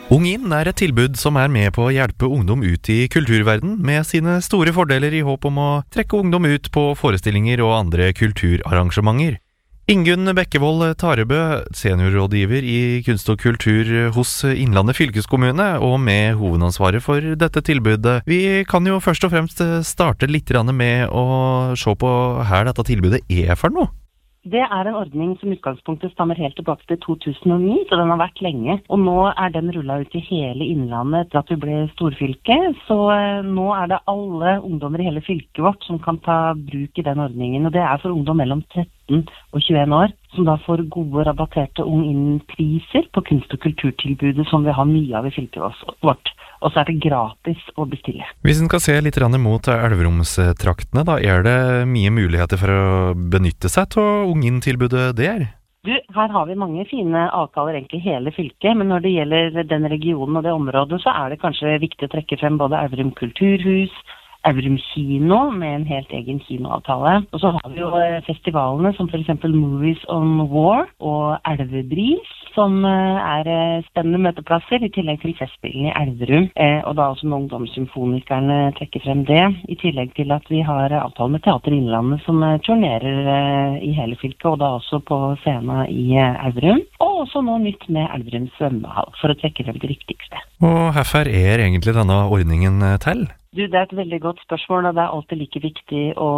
Ung inn et tilbud som med på å hjelpe ungdom ut i kulturverden, med sine store fordeler i håp om å trekke ungdom ut på forestillinger og andre kulturarrangementer. Ingunn Bekkevold Tarebø, seniorrådgiver i kunst og kultur hos Innlandet fylkeskommune, og med hovedansvaret for dette tilbudet. Vi kan jo først og fremst starte litt med å se på her dette tilbudet for noe. Det en ordning som utgangspunktet stammer helt tilbake til 2009, så den har vært lenge. Og nå den rullet ut i hele Innlandet etter at vi ble storfylke. Så nå det alle ungdommer i hele fylket vårt som kan ta bruk i den ordningen. Og det for ungdom mellom 13 og 21 år, som da får gode rabatterte ung-inn-priser på kunst- og kulturtilbudet som vi har mye av i fylket vårt. Og så det gratis å bestille. Hvis en skal se litt mot Elverumstraktene, da det mye muligheter for å benytte seg av ung-inn-tilbudet der? Her har vi mange fine avtaler egentlig i hele fylket, men når det gjelder den regionen og det området, så det kanskje viktig å trekke frem både Elverum kulturhus, Elverum kino med en helt egen kinoavtale. Og så har vi jo festivalene som for eksempel Movies on War og Elvebris, som spennende møteplasser, i tillegg til festspillene i Elverum. Og da også med ungdomssymfonikerne trekker frem det, i tillegg til at vi har avtale med Teater Innlandet som turnerer i hele fylket, og da også på scenen i Elverum. Og også noe nytt med Elverum svømmehall, for å trekke frem det viktigste. Og hvorfor egentlig denne ordningen til? Det et veldig godt spørsmål, og det alltid like viktig å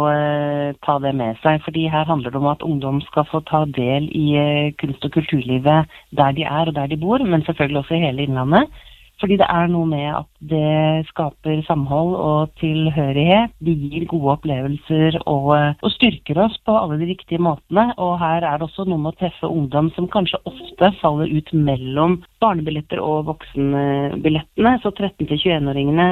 ta det med seg, fordi her handler det om at ungdom skal få ta del i kunst- og kulturlivet der de og der de bor, men selvfølgelig også i hele Innlandet. Fordi det noe med at det skaper samhold og tilhørighet, det gir gode opplevelser og styrker oss på alle de riktige måtene. Og her det også noe med å treffe ungdom som kanskje ofte faller ut mellom barnebilletter og voksenbillettene. Så 13-21-åringene,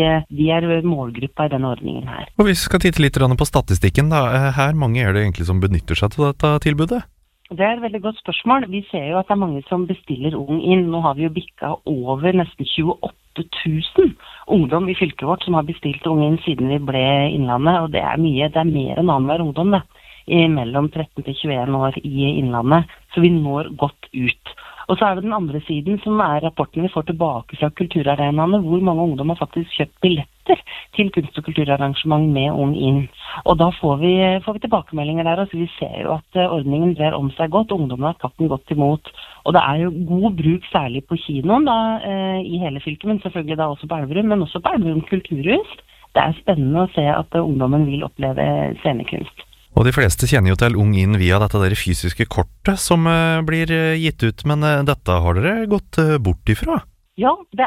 de målgruppa i denne ordningen her. Og hvis vi skal titte litt på statistikken da, her mange det egentlig som benytter seg av dette tilbudet? Det et veldig godt spørsmål. Vi ser jo at det mange som bestiller ung inn. Nå har vi jo bikket over nesten 28 000 ungdom i fylket vårt som har bestilt ung inn siden vi ble Innlandet, og det mye. Det mer enn annenhver ungdom det, mellom 13 til 21 år i Innlandet, så vi når godt ut. Og så det den andre siden, som rapporten vi får tilbake fra kulturarenaene, hvor mange ungdom har faktisk kjøpt billetter til kunst- og kulturarrangement med ung inn. Og da får vi tilbakemeldinger der, og så vi ser jo at ordningen brer om seg godt, ungdommen har tatt den godt imot. Og det jo god bruk særlig på kinoen da, i hele fylket, men selvfølgelig da også på Elverum, men også på Elverum kulturhus. Det spennende å se at ungdommen vil oppleve scenekunst. Og de fleste kjenner jo til ung inn via dette der fysiske kortet som blir gitt ut, men dette har dere gått bort ifra? Ja, det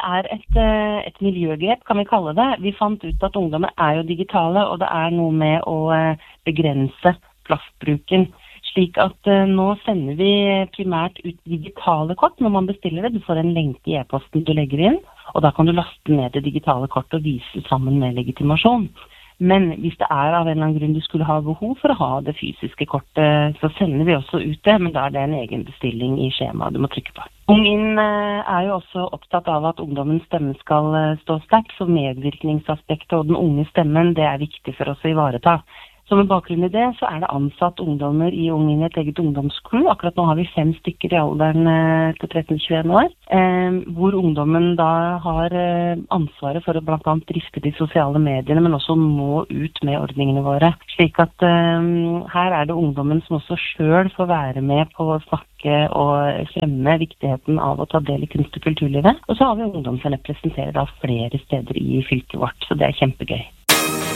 et miljøgrep, kan vi kalle det. Vi fant ut at ungdommer jo digitale, og det noe med å begrense plastbruken. Slik at nå sender vi primært ut digitale kort når man bestiller det. Du får en lenke i e-posten du legger inn, og da kan du laste ned det digitale kortet og vise sammen med legitimasjon. Men hvis det av en eller annen grunn du skulle ha behov for å ha det fysiske kortet, så sender vi også ut det, men da det en egen bestilling i skjemaet du må trykke på. Ung inn jo også opptatt av at ungdommens stemme skal stå sterkt, så medvirkningsaspektet og den unge stemmen, det viktig for oss å ivareta. Så med bakgrunn i det, så det ansatt ungdommer i Ung inn et eget ungdomsklubb. Akkurat nå har vi 5 stykker i alderen til 13-21 år, hvor ungdommen da har ansvaret for å blant annet drifte de sosiale mediene, men også nå ut med ordningene våre. Slik at her det ungdommen som også selv får være med på å snakke og fremme viktigheten av å ta del i kunst- og kulturlivet. Og så har vi ungdom som representerer da flere steder i fylket vårt, så det kjempegøy.